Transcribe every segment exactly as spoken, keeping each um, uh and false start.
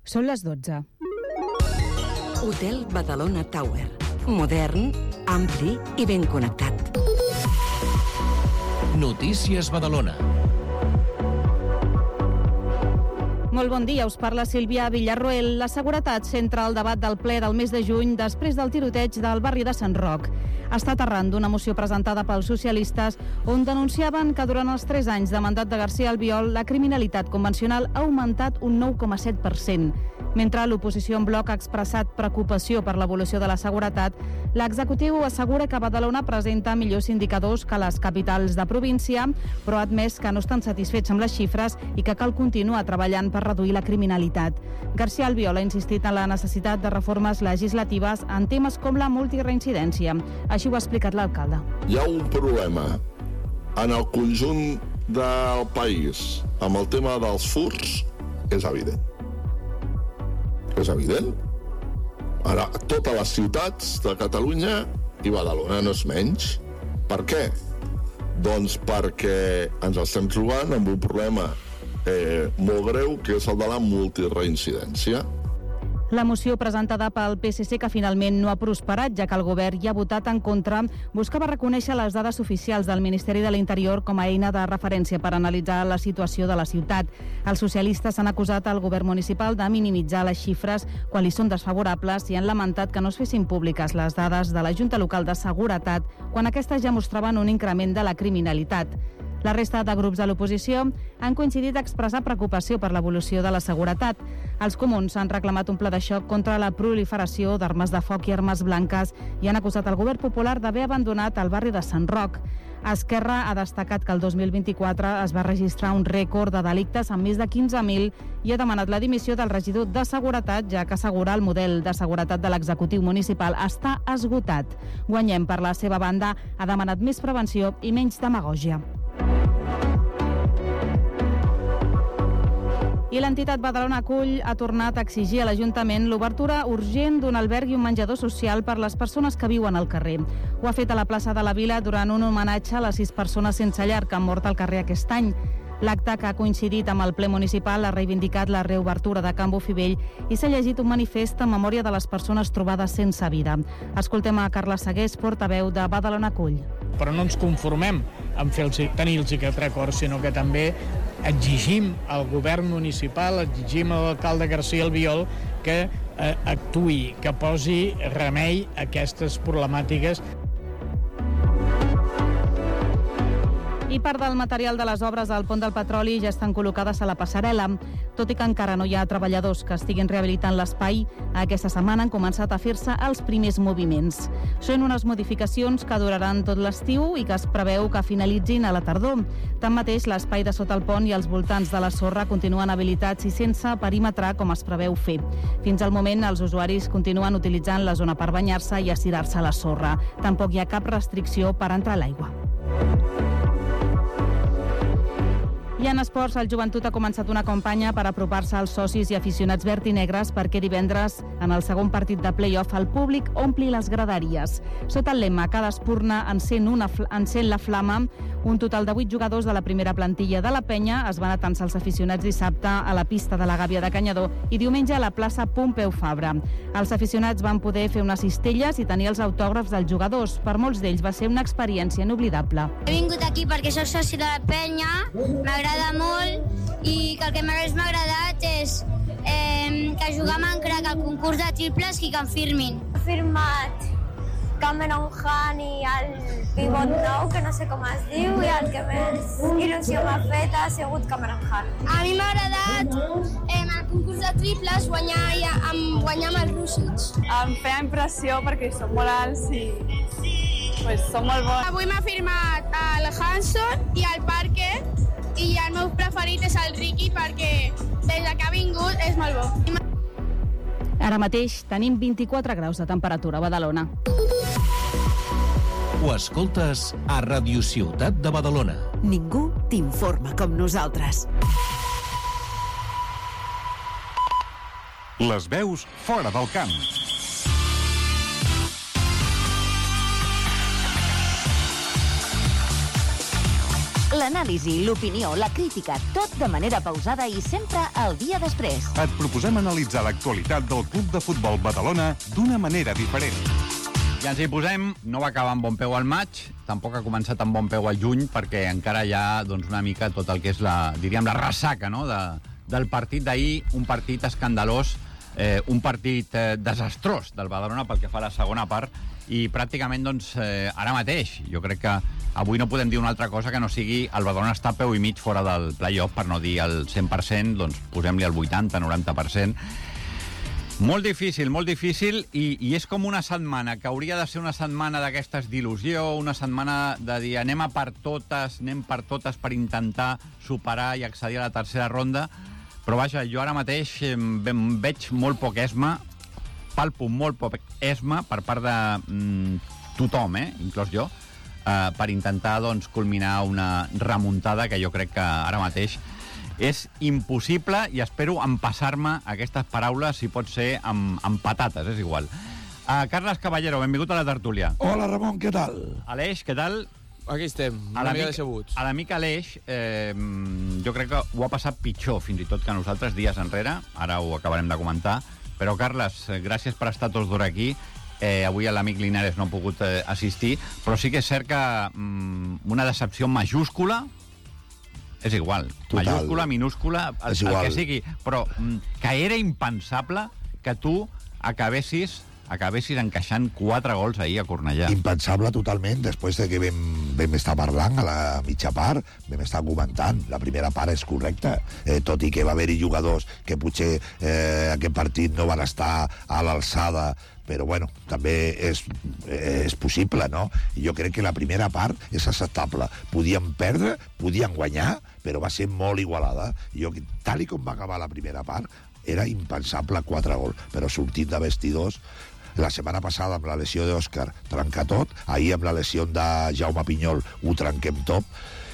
Són les dotze. Hotel Badalona Tower. Modern, ampli i ben connectat. Notícies Badalona. Molt bon dia, us parla Sílvia Villarroel. La seguretat centra el debat del ple del mes de juny després del tiroteig del barri de Sant Roc. Està aterrant d'una moció presentada pels socialistes on denunciaven que durant els tres anys de mandat de García Albiol la criminalitat convencional ha augmentat un nou coma set per cent. Mentre l'oposició en bloc ha expressat preocupació per l'evolució de la seguretat, l'executiu assegura que Badalona presenta millors indicadors que les capitals de província, però ha admès que no estan satisfets amb les xifres i que cal continuar treballant per reduir la criminalitat. García Albiol ha insistit en la necessitat de reformes legislatives en temes com la multireincidència. Així ho ha explicat l'alcalde. Hi ha un problema en el conjunt del país amb el tema dels furts, és evident. És evident. Ara, totes les ciutats de Catalunya i Badalona no és menys. Per què? Doncs perquè ens estem trobant amb un problema eh, molt greu, que és el de la multireincidència. La moció presentada pel P S C, que finalment no ha prosperat, ja que el govern hi ha votat en contra, buscava reconèixer les dades oficials del Ministeri de l'Interior com a eina de referència per analitzar la situació de la ciutat. Els socialistes han acusat el govern municipal de minimitzar les xifres quan li són desfavorables i han lamentat que no es fessin públiques les dades de la Junta Local de Seguretat quan aquestes ja mostraven un increment de la criminalitat. La resta de grups de l'oposició han coincidit a expressar preocupació per l'evolució de la seguretat. Els comuns han reclamat un pla de xoc contra la proliferació d'armes de foc i armes blanques i han acusat el govern popular d'haver abandonat el barri de Sant Roc. Esquerra ha destacat que el dos mil vint-i-quatre es va registrar un rècord de delictes amb més de quinze mil i ha demanat la dimissió del regidor de Seguretat, ja que assegura el model de seguretat de l'executiu municipal està esgotat. Guanyem, per la seva banda, ha demanat més prevenció i menys demagògia. I l'entitat Badalona Acull ha tornat a exigir a l'Ajuntament l'obertura urgent d'un alberg i un menjador social per les persones que viuen al carrer. Ho ha fet a la plaça de la Vila durant un homenatge a les sis persones sense llar que han mort al carrer aquest any. L'acte, que ha coincidit amb el ple municipal, ha reivindicat la reobertura de Can Bofibell i s'ha llegit un manifest en memòria de les persones trobades sense vida. Escoltem a Carla Segués, portaveu de Badalona Acull. Però no ens conformem en fer-los, tenir-los aquest record, sinó que també exigim al govern municipal, exigim a l'alcalde García Albiol que eh, actuï, que posi remei a aquestes problemàtiques. I part del material de les obres del Pont del Petroli ja estan col·locades a la passarel·la. Tot i que encara no hi ha treballadors que estiguin rehabilitant l'espai, aquesta setmana han començat a fer-se els primers moviments. Són unes modificacions que duraran tot l'estiu i que es preveu que finalitzin a la tardor. Tanmateix, l'espai de sota el pont i els voltants de la sorra continuen habilitats i sense perímetre, com es preveu fer. Fins al moment, els usuaris continuen utilitzant la zona per banyar-se i estirar-se a la sorra. Tampoc hi ha cap restricció per entrar a l'aigua. I en esports, el Joventut ha començat una campanya per apropar-se als socis i aficionats verd i negres perquè divendres, en el segon partit de play-off, el públic ompli les graderies. Sota el lema "Cada espurna encén, una, encén la flama", un total de vuit jugadors de la primera plantilla de la penya es van atançar els aficionats dissabte a la pista de la Gàbia de Canyadó i diumenge a la plaça Pompeu Fabra. Els aficionats van poder fer unes cistelles i tenir els autògrafs dels jugadors. Per molts d'ells va ser una experiència inoblidable. He vingut aquí perquè soc soci de la penya, m'agrada molt i que el que més m'ha agradat és eh, que jugar amb en crac al concurs de triples i que em firmin. He firmat Cameron Hunt i el pivot nou, que no sé com es diu, i el que més il·lusió m'ha fet ha sigut Cameron Hunt. A mi m'ha agradat eh, el concurs de triples guanyar, amb, guanyar amb els rússics. Em feia impressió perquè són molt alts i pues, són molt bons. Avui m'ha firmat el Hanson i el Parker i el meu preferit és el Ricky perquè des que ha vingut és molt bo. Ara mateix tenim vint-i-quatre graus de temperatura a Badalona. Ho escoltes a Radio Ciutat de Badalona. Ningú t'informa com nosaltres. Les veus fora del camp. L'anàlisi, l'opinió, la crítica, tot de manera pausada i sempre al dia després. Et proposem analitzar l'actualitat del Club de Futbol Badalona d'una manera diferent. Ja ens hi posem, no va acabar amb bon peu al maig, tampoc ha començat amb bon peu al juny, perquè encara hi ha doncs, una mica tot el que és la, diríem, la ressaca, no?, de, del partit d'ahir, un partit escandalós, eh, un partit eh, desastrós del Badalona pel que fa a la segona part, i pràcticament, doncs, eh, ara mateix, jo crec que avui no podem dir una altra cosa que no sigui el Badalona està a peu i mig fora del play-off, per no dir el cent per cent, doncs posem-li el vuitanta noranta per cent. Molt difícil, molt difícil, i, i és com una setmana, que hauria de ser una setmana d'aquestes d'il·lusió, una setmana de dir anem a per totes, anem per totes per intentar superar i accedir a la tercera ronda, però vaja, jo ara mateix em veig molt poc esma, palpo molt poc esma per part de mm, tothom, eh, inclòs jo, eh, per intentar doncs, culminar una remuntada que jo crec que ara mateix és impossible, i espero empassar-me aquestes paraules, si pot ser, amb, amb patates, és igual. Uh, Carles Caballero, benvingut a la tertúlia. Hola, Ramon, què tal? Aleix, què tal? Aquí estem, una mica decebuts. A l'amic Aleix, eh, jo crec que ho ha passat pitjor, fins i tot que nosaltres, dies enrere, ara ho acabarem de comentar, però, Carles, gràcies per estar tots d'hora aquí. Eh, avui l'amic Linares no ha pogut eh, assistir, però sí que és cert que mm, una decepció majúscula. És igual, total. Majúscula, minúscula, el, el que sigui, però que era impensable que tu acabessis, acabessis encaixant quatre gols ahir a Cornellà. Impensable totalment, després de que vam, vam estar parlant a la mitja part, vam estar comentant, la primera part és correcta, eh, tot i que va haver-hi jugadors que potser eh, aquest partit no van estar a l'alçada, però bueno, també és, és possible, no? Jo crec que la primera part és acceptable. Podíem perdre, podíem guanyar, però va ser molt igualada. Jo, tal i com va acabar la primera part, era impensable quatre gols, però sortint de vestidors, la setmana passada amb la lesió d'Òscar trenca tot, ahir amb la lesió de Jaume Pinyol ho trenquem tot,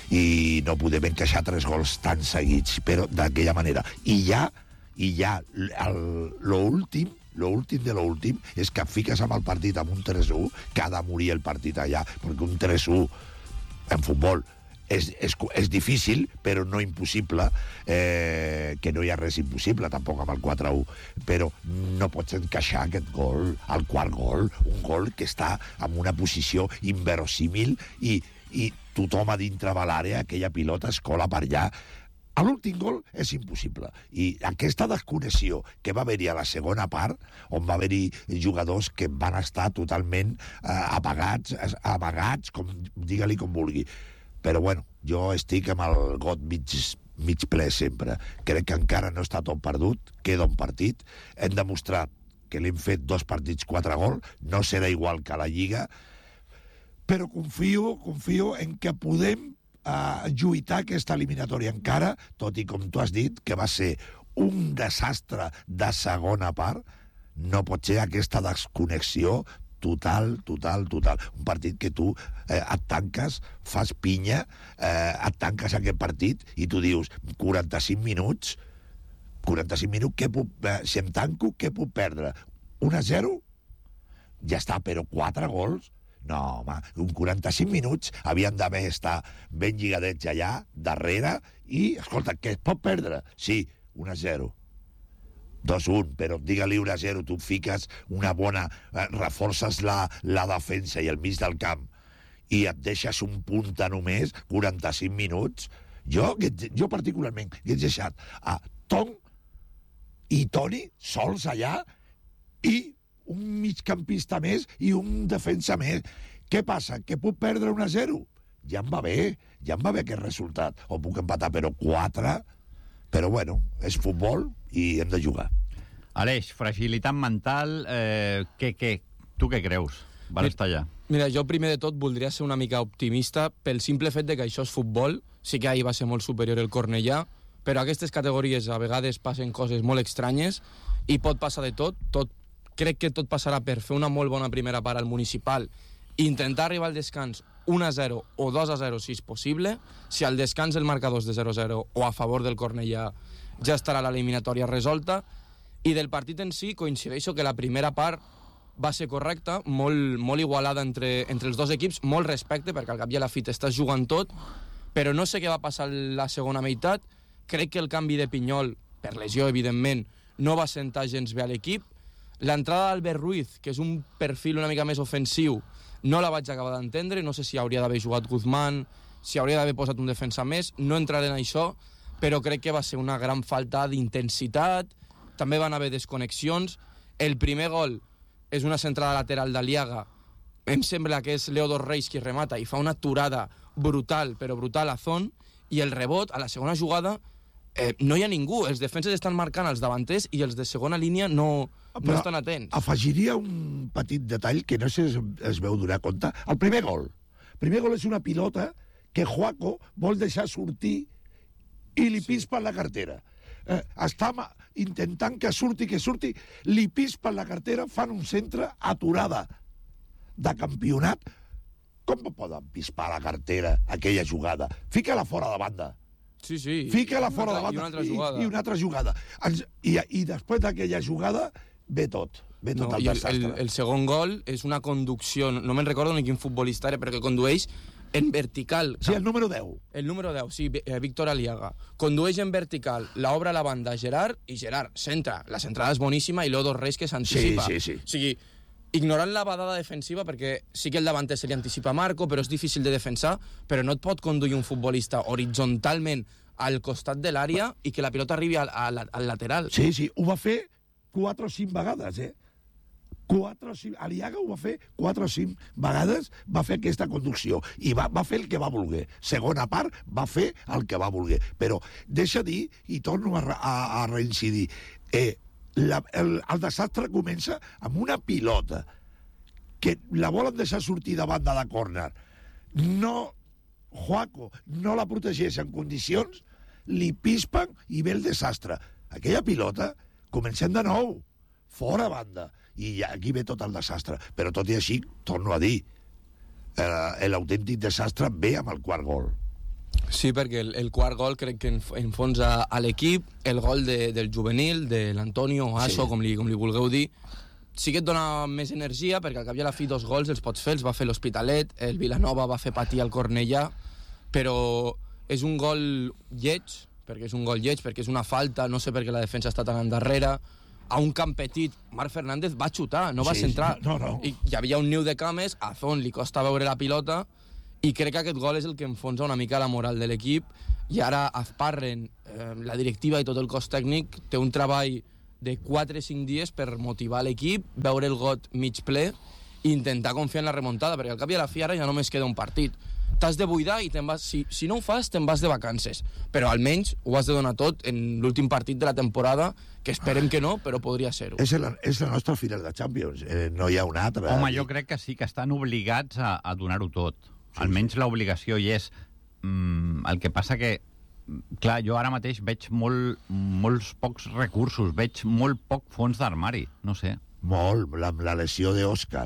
i no podem encaixar tres gols tan seguits, però d'aquella manera. I ja, i ja, l'últim, l'últim de l'últim és que et fiques amb el partit amb un tres u, que ha de morir el partit allà, perquè un tres u en futbol és, és, és difícil, però no impossible, eh, que no hi ha res impossible, tampoc amb el quatre u, però no pots encaixar aquest gol, el quart gol, un gol que està en una posició inverosímil i, i tothom a dintre de l'àrea, aquella pilota es cola per allà. A l'últim gol és impossible. I aquesta desconnexió que va haver-hi a la segona part, on va haver-hi jugadors que van estar totalment eh, apagats, amagats, com, digue-li com vulgui. Però bueno, jo estic amb el got mig, mig ple sempre. Crec que encara no està tot perdut, queda un partit. Hem demostrat que l'hem fet dos partits, quatre gols, no serà igual que a la Lliga, però confio, confio en que podem a lluitar aquesta eliminatòria encara, tot i com tu has dit, que va ser un desastre de segona part, no pot ser aquesta desconnexió total, total, total. Un partit que tu eh, et tanques, fas pinya, eh, et tanques aquest partit i tu dius, quaranta-cinc minuts, quaranta-cinc minuts, què puc, eh, si em tanco, què puc perdre? un a zero? Ja està, però quatre gols? No, home, un quaranta-cinc minuts havien d'haver estar ben lligadets allà, darrere, i, escolta, què es pot perdre? Sí, un a zero. dos a un, però digue-li un a zero, tu fiques una bona... Eh, reforces la, la defensa i el mig del camp i et deixes un punta només, quaranta-cinc minuts. Jo, jo particularment, he deixat a Tom i Toni sols allà i un migcampista més i un defensa més. Què passa? Que puc perdre un a zero? Ja em va bé, ja em va bé aquest resultat. O puc empatar, però quatre... Però bueno, és futbol i hem de jugar. Aleix, fragilitat mental, eh, què, què? Tu què creus? Vas estar allà. Mira, jo primer de tot voldria ser una mica optimista pel simple fet de que això és futbol. Sí que ahir va ser molt superior el Cornellà, però aquestes categories a vegades passen coses molt estranyes i pot passar de tot, tot crec que tot passarà per fer una molt bona primera part al municipal i intentar arribar al descans un a zero o dos a zero si és possible. Si al descans el marcador és de zero a zero o a favor del Cornellà ja estarà l'eliminatòria resolta. I del partit en si coincideixo que la primera part va ser correcta, molt, molt igualada entre, entre els dos equips, molt respecte, perquè al cap i a la fi t'estàs jugant tot, però no sé què va passar la segona meitat. Crec que el canvi de Pinyol, per lesió, evidentment, no va sentar gens bé a l'equip. L'entrada d'Albert Ruiz, que és un perfil una mica més ofensiu, no la vaig acabar d'entendre. No sé si hauria d'haver jugat Guzmán, si hauria d'haver posat un defensa més. No entraré en això, però crec que va ser una gran falta d'intensitat. També van haver desconnexions. El primer gol és una centrada lateral d'Aliaga. Em sembla que és Leo Dos Reis qui remata i fa una aturada brutal, però brutal a Zon, i el rebot, a la segona jugada, eh, no hi ha ningú. Els defenses estan marcant els davanters i els de segona línia no, no estan atents. Afegiria un petit detall que no sé si es veu donar compte. El primer gol. El primer gol és una pilota que Juaco vol deixar sortir i li pispa la cartera. Eh, està intentant que surti, que surti, li pispa la cartera, fan un centre aturada de campionat. Com poden pispar la cartera aquella jugada? Fica-la fora de banda. Sí, sí. Fica-la fora de banda. I una altra jugada. I, i una altra jugada. I, i després d'aquella jugada ve tot. Ve tot no, el desastre. El, el segon gol és una conducció, no me'n recordo ni quin futbolista era, però que condueix en vertical. Sí, el número deu. El número deu, sí, Víctor Aliaga. Condueix en vertical, l'obre a la banda Gerard, i Gerard centra. La centrada és boníssima i Leo Dos Reis que s'anticipa. Sí, sí, sí. O sigui, ignorant la badada defensiva, perquè sí que el davanter se li anticipa a Marco, però és difícil de defensar, però no et pot conduir un futbolista horitzontalment al costat de l'àrea i que la pilota arribi al, al, al lateral. Sí, sí, ho va fer quatre o cinc vegades, eh? Quatre o cinc... Aliaga ho va fer quatre o cinc vegades, va fer aquesta conducció, i va, va fer el que va voler. Segona part, va fer el que va voler. Però deixa dir, i torno a, a, a reincidir, eh, La, el, el desastre comença amb una pilota que la volen deixar sortir de banda de córner. No, Juaco no la protegeix en condicions, li pispen i ve el desastre. Aquella pilota, comencem de nou, fora banda, i aquí ve tot el desastre. Però tot i així, torno a dir, eh, l'autèntic desastre ve amb el quart gol. Sí, perquè el, el quart gol crec que enfonsa a l'equip, el gol de, del juvenil, de l'Antonio Asso, sí. com, li, com li vulgueu dir, sí que et dona més energia, perquè al cap i a la fi dos gols els pots fer, els va fer l'Hospitalet, el Vilanova va fer patir al Cornellà, però és un gol lleig, perquè és un gol lleig, perquè és una falta, no sé per què la defensa està tan endarrere, a un camp petit, Marc Fernández va xutar, no va sí, centrar, no, no. i hi havia un niu de cames, a Zon li costa veure la pilota, i crec que aquest gol és el que enfonsa una mica la moral de l'equip, i ara Azparren, eh, la directiva i tot el cos tècnic, té un treball de quatre o cinc dies per motivar l'equip, veure el got mig ple i intentar confiar en la remuntada, perquè al cap i a la fi ara ja només queda un partit. T'has de buidar i te'n vas, si, si no ho fas, te'n vas de vacances. Però almenys ho has de donar tot en l'últim partit de la temporada, que esperem que no, però podria ser-ho. És la, és la nostra final de Champions, eh, no hi ha una altra. Home, jo crec que sí, que estan obligats a, a donar-ho tot. Sí, almenys l'obligació hi és. Mm, el que passa que, clar, jo ara mateix veig molt, molts pocs recursos, veig molt poc fons d'armari, no sé. Molt, la, la lesió d'Òscar.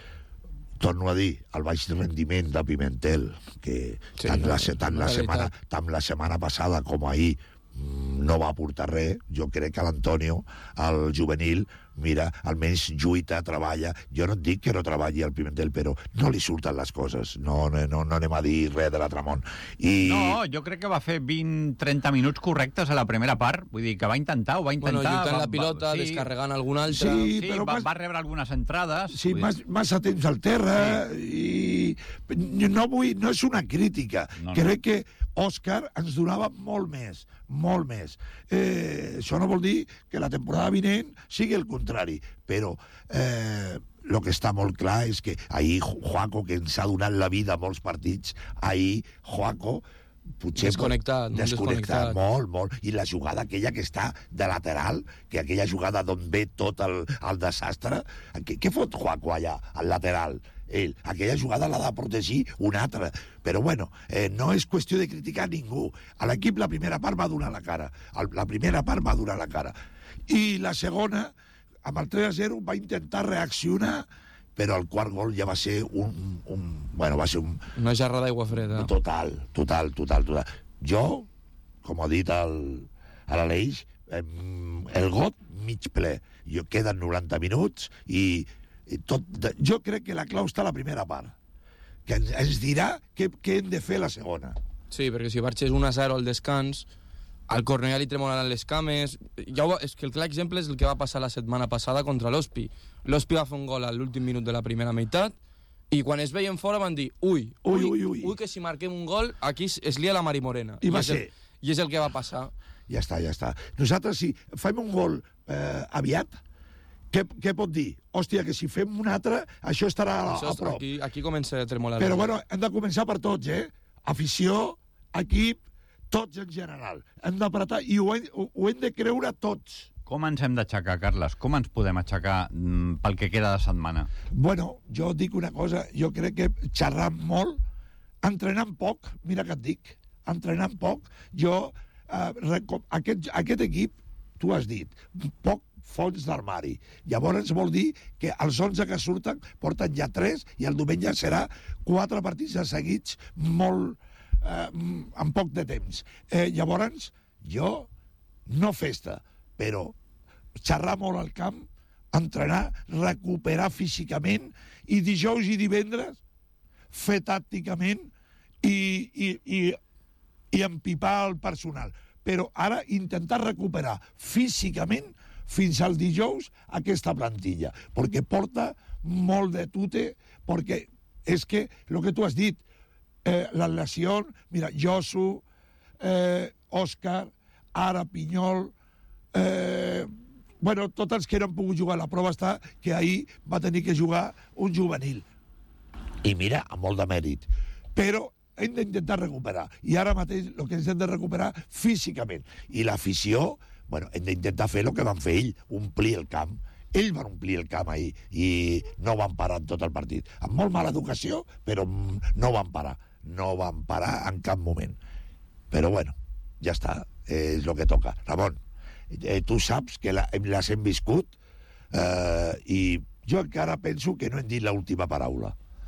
Torno a dir, el baix rendiment de Pimentel, que sí, tant, la, tant, la setmana, tant la setmana passada com ahir no va aportar res. Jo crec que l'Antonio, el juvenil, mira, almenys lluita, treballa. Jo no et dic que no treballi el Pimentel, però no li surten les coses. No, no, no, no anem a dir res de l'Atramont. I... No, jo crec que va fer vint trenta minuts correctes a la primera part. Vull dir, que va intentar, ho va intentar. Bueno, lluitant va, la pilota, va, sí. descarregant alguna altra. Sí, sí però va, mas... va rebre algunes entrades. Sí, mas, massa temps al terra, sí. I no, vull, no és una crítica. No, crec no. que Òscar ens donava molt més, molt més. Eh, això no vol dir que la temporada vinent sigui el contrari, però eh, el que està molt clar és que ahir Juaco, que ens ha donat la vida a molts partits, ahir Juaco potser desconnectat, desconnectat, desconnectat, molt, molt. I la jugada aquella que està de lateral, que aquella jugada d'on ve tot el, el desastre, què, què fot Juaco allà, al lateral? Ell, aquella jugada l'ha de protegir un altre. Però bueno, eh, no és qüestió de criticar ningú. A l'equip la primera part va donar la cara. La primera part va donar la cara. I la segona, amb el tres a zero, va intentar reaccionar, però el quart gol ja va ser un... un bueno, va ser un... Una jarra d'aigua freda. Total, total, total, total. Jo, com ha dit el, l'Aleix, eh, el got mig ple. Jo, queden noranta minuts i... Tot, jo crec que la clau està a la primera part, que ens, ens dirà què, què hem de fer la segona. Sí, perquè si marxes un a zero al descans, al Cornellà li tremolaran les cames... Ja ho, és que el clar exemple és el que va passar la setmana passada contra l'Hospi. L'Hospi va fer un gol a l'últim minut de la primera meitat i quan es veien fora van dir ui, ui, ui, ui, ui que si marquem un gol aquí es lia la Mari Morena. I, I va és ser. El, I és el que va passar. Ja està, ja està. Nosaltres, si fem un gol eh, aviat, què, què pot dir? Hòstia, que si fem un altre, això estarà a, això a prop. Aquí, aquí comença a tremolar. Però, bueno, hem de començar per tots, eh? Afició, equip, tots en general. Hem d'apretar i ho hem, ho hem de creure tots. Com ens hem d'aixecar, Carles? Com ens podem aixecar mm, pel que queda de setmana? Bueno, jo dic una cosa, jo crec que xerrant molt, entrenant poc, mira que et dic, entrenant poc, jo, eh, aquest, aquest equip, tu has dit, poc fons d'armari. Llavors vol dir que els onze que surten porten ja tres i el diumenge serà quatre partits de seguits molt, eh, en poc de temps. Eh, llavors, jo, no festa, però xerrar molt al camp, entrenar, recuperar físicament i dijous i divendres fer tàcticament i, i, i, i empipar el personal. Però ara intentar recuperar físicament fins al dijous aquesta plantilla, perquè porta molt de tute, perquè és que el que tu has dit, eh, la lesió, mira, Josu, eh, Òscar, ara Pinyol, eh, bueno, tots els que no han pogut jugar. La prova està que ahir va tenir que jugar un juvenil. I mira, amb molt de mèrit. Però hem d'intentar recuperar. I ara mateix el que ens hem de recuperar físicament. I l'afició, bueno, hem d'intentar fer el que van fer ell, omplir el camp. Ells van omplir el camp ahir i no van parar en tot el partit. Amb molt mala educació, però no van parar. No van parar en cap moment. Però bueno, ja està, és el que toca. Ramon, eh, tu saps que la, les hem viscut eh, i jo encara penso que no hem dit l'última paraula.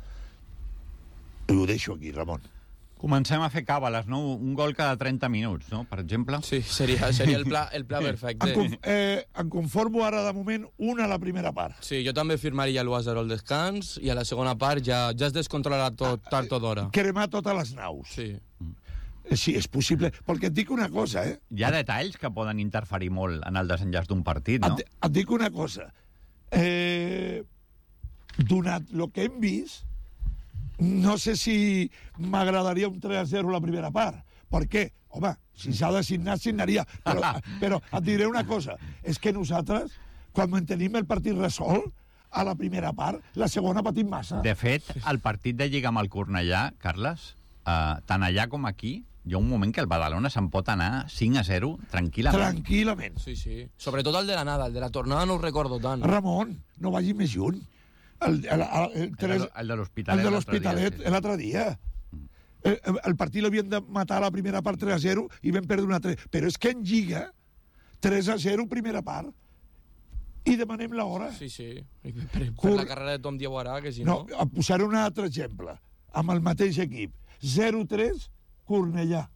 I ho deixo aquí, Ramon. Comencem a fer càbales, no? Un gol cada trenta minuts, no? Per exemple. Sí, seria, seria el, pla, el pla perfecte. Em, conf, eh, em conformo ara, de moment, una a la primera part. Sí, jo també firmaria l'u a zero al descans i a la segona part ja, ja es descontrolarà tot tard o d'hora. Cremar totes les naus. Sí. Sí, és possible. Perquè et dic una cosa, eh? Hi ha detalls que poden interferir molt en el desenllaç d'un partit, no? Et, et dic una cosa. Eh, donat el que hem vist, no sé si m'agradaria un tres a zero la primera part. Per què? Home, si s'ha de signar, signaria. Però, però et diré una cosa. És que nosaltres, quan tenim el partit resolt, a la primera part, la segona patim massa. De fet, el partit de Lliga amb el Cornellà, Carles, eh, tant allà com aquí, hi ha un moment que el Badalona se'n pot anar cinc a zero tranquil·lament. Tranquil·lament. Sí, sí. Sobretot el de l'anada, el de la tornada no ho recordo tant. Ramon, no vagi més lluny. El, el, el, el, tres, el de l'Hospitalet. El de l'Hospitalet l'altre dia. El, el partit l'havien de matar a la primera part tres a zero i vam perdre una tres. Però és que en Lliga, tres a zero primera part, i demanem l'hora. Sí, sí. Per, per la carrera de Tom Diaguarà, que si no... No, posaré un altre exemple. Amb el mateix equip. zero tres, Cornellà.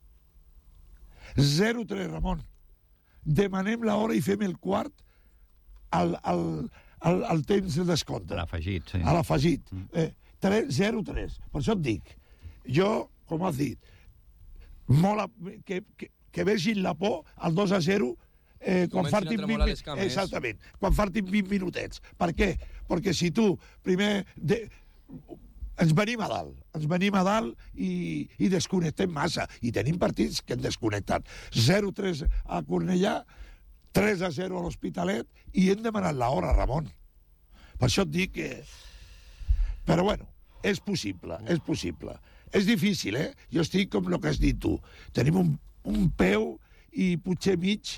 zero tres, Ramon. Demanem l'hora i fem el quart al, al, al, al temps de descompte. A l'afegit, sí. A l'afegit. Eh, zero tres. Per això et dic, jo, com has dit, molt a, que, que, que vegin la por al dos a zero eh, quan fartin vint minuts. Exactament, quan fartin vint minutets. Per què? Perquè si tu primer... De, ens venim a dalt, ens venim a dalt i, i desconnectem massa. I tenim partits que hem desconnectat. zero tres a Cornellà, tres a zero a l'Hospitalet, i hem demanat l'hora, Ramon. Per això et dic que... Però bueno, és possible, és possible. És difícil, eh? Jo estic com el que has dit tu. Tenim un, un peu i potser mig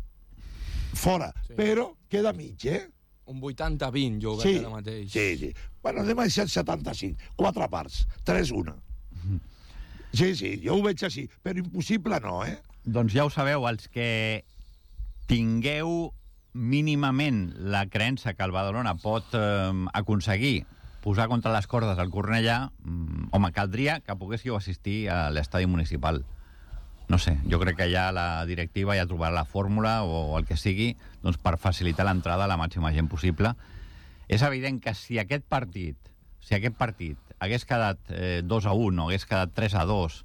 fora, sí. Però queda mig, eh? Un vuitanta vint, jo ho veig sí, ara mateix. Sí, sí. Bueno, anem a deixar setanta-cinc. Quatre parts. Tres una. Mm. Sí, sí, jo ho veig així. Però impossible no, eh? Doncs ja ho sabeu, els que tingueu mínimament la creença que el Badalona pot eh, aconseguir posar contra les cordes al Cornellà, mm, home, caldria que poguéssiu assistir a l'estadi municipal. No sé, jo crec que ja la directiva ja trobarà la fórmula o el que sigui doncs, per facilitar l'entrada a la màxima gent possible. És evident que si aquest partit si aquest partit hagués quedat eh, dos a un o hagués quedat tres a dos,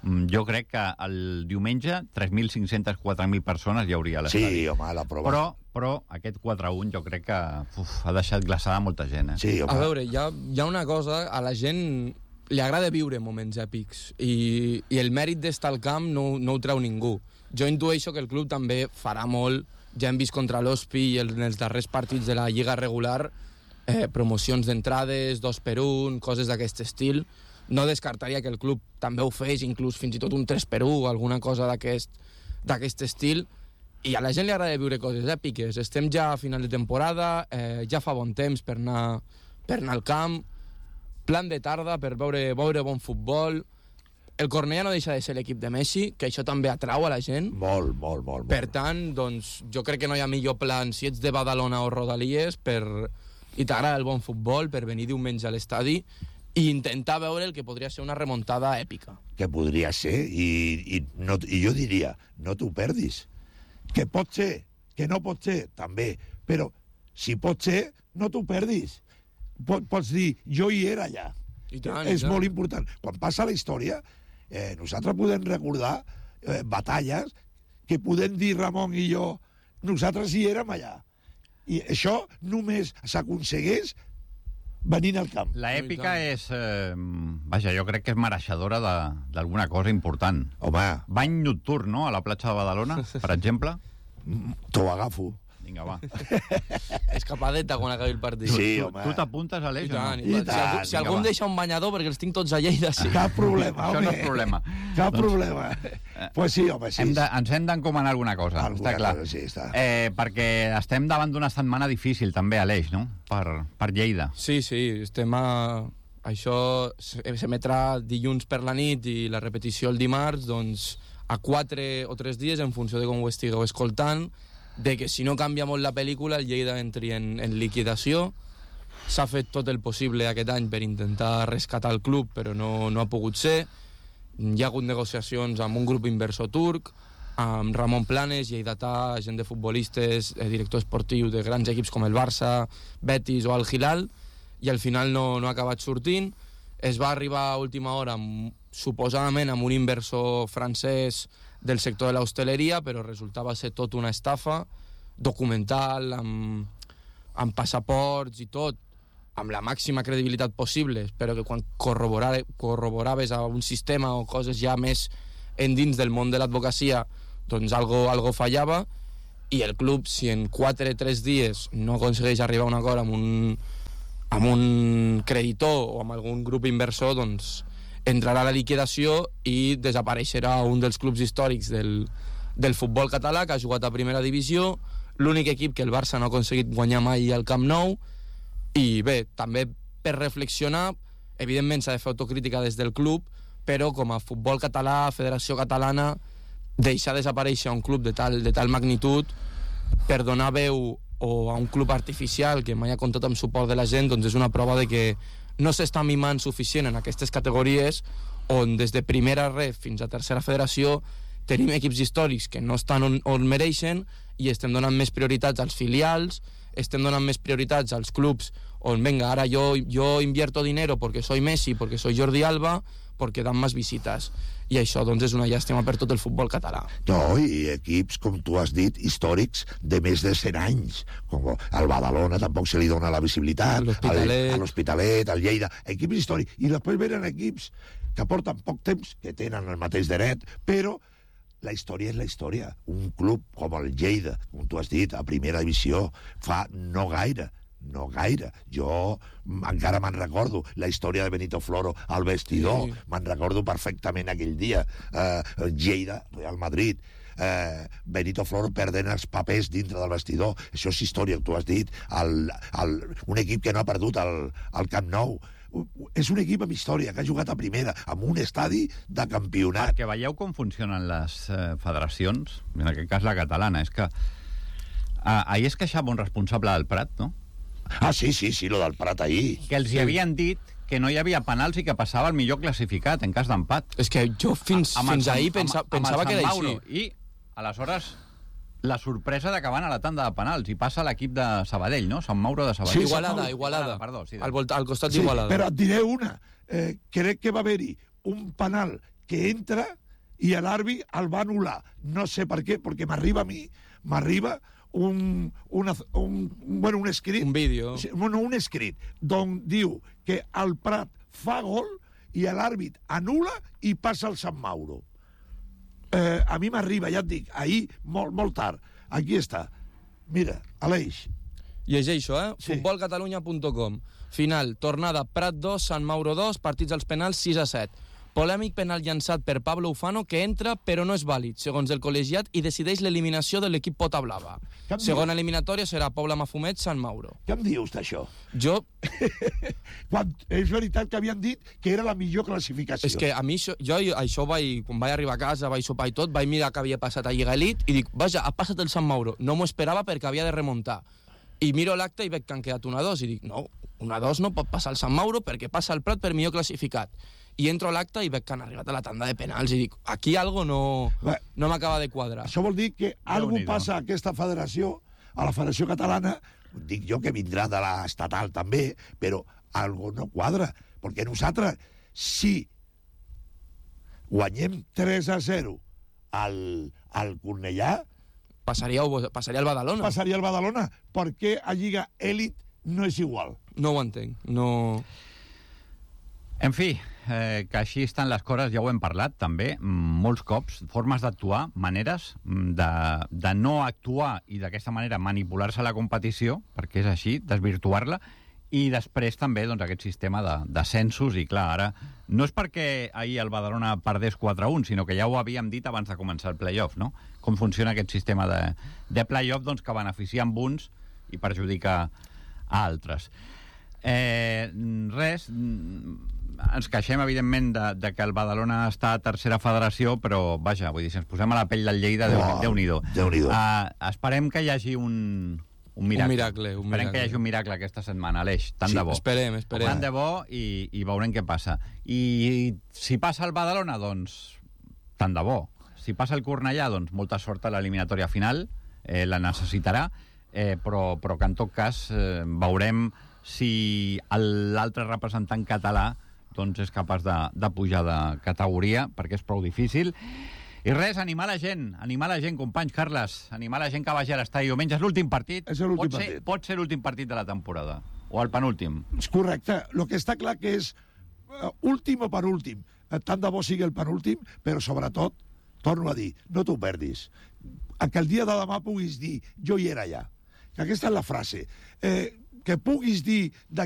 jo crec que el diumenge tres mil cinc-centes quatre mil persones hi hauria a l'estadi. Sí, home, la prova. Però, però aquest quatre a un jo crec que uf, ha deixat glaçada molta gent. Eh? Sí, home. A veure, hi ha, hi ha una cosa, a la gent li agrada viure moments èpics i, i el mèrit d'estar al camp no, no ho treu ningú. Jo intueixo que el club també farà molt. Ja hem vist contra l'Hospi i en els darrers partits de la Lliga regular eh, promocions d'entrades, dos per un, coses d'aquest estil. No descartaria que el club també ho fes, inclús fins i tot un tres per un, alguna cosa d'aquest estil. I a la gent li agrada viure coses èpiques. Estem ja a final de temporada, eh, ja fa bon temps per anar, per anar al camp, plan de tarda per veure, veure bon futbol. El Cornellà no deixa de ser l'equip de Messi, que això també atrau a la gent. Molt, molt, molt. molt. Per tant, doncs, jo crec que no hi ha millor plan si ets de Badalona o Rodalies per, i t'agrada el bon futbol, per venir diumenge a l'estadi i intentar veure el que podria ser una remuntada èpica. Que podria ser, i, i, no, i jo diria, no t'ho perdis. Que pot ser, que no pot ser, també. Però si pot ser, no t'ho perdis. Pot, pots dir, jo hi era allà. I tant, és i tant. molt important. Quan passa la història, eh, nosaltres podem recordar eh, batalles que podem dir Ramon i jo, nosaltres hi érem allà. I això només s'aconsegueix venint al camp. L'èpica és... Eh, vaja, jo crec que és mereixedora d'alguna cosa important. Home. Bany nocturn, no?, a la platja de Badalona, per exemple. T'ho agafo. Vinga, va. Escapadeta quan acabi el partit. Sí, tu, home. tu t'apuntes, Aleix, o no? I tant. Si algú, si algú em deixa un banyador, perquè els tinc tots a Lleida, sí. Cap problema, Això home. no és problema. Cap Doncs, problema. Pues sí, home, sí. Hem de, ens hem d'encomanar alguna cosa, Alguna està clar. cosa, sí, està. Eh, perquè estem davant d'una setmana difícil, també, Aleix, no?, per, per Lleida. Sí, sí, estem a... Això s'emetrà dilluns per la nit i la repetició el dimarts, doncs a quatre o tres dies, en funció de com ho estigueu escoltant, de que si no canvia molt la pel·lícula, el Lleida entri en, en liquidació. S'ha fet tot el possible aquest any per intentar rescatar el club, però no, no ha pogut ser. Hi ha hagut negociacions amb un grup inversor turc, amb Ramon Planes, lleidatà, agent de futbolistes, eh, director esportiu de grans equips com el Barça, Betis o el Hilal, i al final no, no ha acabat sortint. Es va arribar a última hora, amb, suposadament, amb un inversor francès del sector de l'hostaleria, però resultava ser tot una estafa documental, amb, amb passaports i tot, amb la màxima credibilitat possible, però que quan corrobora, corroboraves a un sistema o coses ja més endins del món de l'advocacia, doncs algo, algo fallava, i el club, si en quatre o tres dies no aconsegueix arribar a un acord amb un, amb un creditor o amb algun grup inversor, doncs entrarà a la liquidació i desapareixerà un dels clubs històrics del, del futbol català, que ha jugat a primera divisió, l'únic equip que el Barça no ha aconseguit guanyar mai al Camp Nou. I bé, també per reflexionar, evidentment s'ha de fer autocrítica des del club, però com a futbol català, Federació Catalana, deixar desaparèixer un club de tal, de tal magnitud per donar veu o a un club artificial que mai ha comptat amb suport de la gent, doncs és una prova de que no s'està mimant suficient en aquestes categories, on des de primera ref fins a tercera federació tenim equips històrics que no estan on, on mereixen, i estem donant més prioritats als filials, estem donant més prioritats als clubs on, venga, ara yo, yo invierto dinero porque soy Messi, porque soy Jordi Alba, porque dan más visitas. I això, doncs, és una llàstima per tot el futbol català. No, i equips, com tu has dit, històrics de més de cent anys. Com al Badalona tampoc se li dona la visibilitat, L'Hospitalet. a l'Hospitalet, al Lleida, equips històrics. I després venen equips que porten poc temps, que tenen el mateix dret, però la història és la història. Un club com el Lleida, com tu has dit, a primera divisió, fa no gaire, no gaire. Jo encara me'n recordo la història de Benito Floro al vestidor. Sí. Me'n recordo perfectament aquell dia. Eh, Lleida, Real Madrid, eh, Benito Floro perdent els papers dintre del vestidor. Això és història, tu has dit. El, el, un equip que no ha perdut el, el Camp Nou. És un equip amb història, que ha jugat a primera, amb un estadi de campionat. Perquè veieu com funcionen les eh, federacions, en aquest cas la catalana, és que ah, ahir es queixava un responsable del Prat, no? Ah, sí, sí, sí, lo del Prat ahir. Que els hi havien dit que no hi havia penals i que passava el millor classificat en cas d'empat. És que jo fins, Amb el fins Sant- ahir pensa, amb- amb el pensava que Sant era Mauro. així. I, aleshores, la sorpresa d'acabar a la tanda de penals i passa l'equip de Sabadell, no? Sant Mauro de Sabadell. Sí, Igualada, Sant Igualada. Perdó, sí. Al, volta, al costat Sí, d'Igualada. però et diré una. Eh, crec que va haver-hi un penal que entra i l'àrbit el va anul·lar. No sé per què, perquè m'arriba a mi, m'arriba un, una, un, bueno, un escrit... Un vídeo. Bueno, un escrit, d'on diu que el Prat fa gol i l'àrbit anul·la i passa al Sant Mauro. Eh, a mi m'arriba, ja et dic, ahir, molt, molt tard. Aquí està. Mira, Aleix. Llegeixo, eh? Sí. futbol catalunya punt com. Final, tornada Prat dos, Sant Mauro dos, partits als penals sis a set. Polèmic penal llançat per Pablo Ufano que entra però no és vàlid, segons el col·legiat, i decideix l'eliminació de l'equip Pota Blava. Segona eliminatòria serà Pobla Mafumet, Sant Mauro. Què em dius d'això? Jo... Quan és veritat que havien dit que era la millor classificació. És que a mi, això, jo això vaig, quan vaig arribar a casa, vaig sopar i tot, vaig mirar que havia passat a Lliga Elite i dic, vaja, ha passat el Sant Mauro. No m'ho esperava perquè havia de remuntar. I miro l'acte i veig que han quedat un a dos i dic, no, un a dos no pot passar al Sant Mauro perquè passa el Prat per millor classificat. I entro a l'acte i veig que han arribat a la tanda de penals i dic, aquí algo no, no m'acaba de quadrar. Això vol dir que algo passa a aquesta federació, a la Federació Catalana, dic jo que vindrà de l'estatal també, però algo no quadra, perquè nosaltres, si guanyem tres a zero al, al Cornellà, Passaria, passaria al Badalona. Passaria al Badalona. Per què a Lliga Elit no és igual? No ho entenc. No... En fi, eh, que així estan les coses, ja ho hem parlat també, molts cops, formes d'actuar, maneres de, de no actuar i d'aquesta manera manipular-se la competició, perquè és així, desvirtuar-la, i després també doncs, aquest sistema de, de censos, i clar, ara no és perquè ahir el Badalona perdés quatre a un, sinó que ja ho havíem dit abans de començar el play-off, no? Com funciona aquest sistema de, de play-off doncs, que beneficia amb uns i perjudica a altres. Eh, res, ens queixem evidentment de, de que el Badalona està a tercera federació, però vaja, vull dir, si ens posem a la pell del Lleida, oh, Déu-n'hi-do. Déu-n'hi-do. Uh, esperem que hi hagi un... Un miracle. Un miracle, un esperem miracle. que hi hagi un miracle aquesta setmana, Aleix, tant sí, de bo. Esperem, esperem. Tant de bo i, i veurem què passa. I si passa el Badalona, doncs, tant de bo. Si passa el Cornellà, doncs, molta sort a l'eliminatòria final, eh, la necessitarà, eh, però, però que en tot cas eh, veurem si l'altre representant català doncs, és capaç de, de pujar de categoria, perquè és prou difícil. I res, animar la gent, animar la gent, companys, Carles, animar la gent que vagi a l'estadi diumenge. És l'últim partit? És l'últim pot ser, partit. Pot ser l'últim partit de la temporada, o el penúltim. És correcte. El que està clar que és uh, últim o penúltim. Uh, tant de bo sigui el penúltim, però sobretot, torno a dir, no t'ho perdis. Que el dia de demà puguis dir, jo hi era allà. Que aquesta és la frase. Eh, que puguis dir de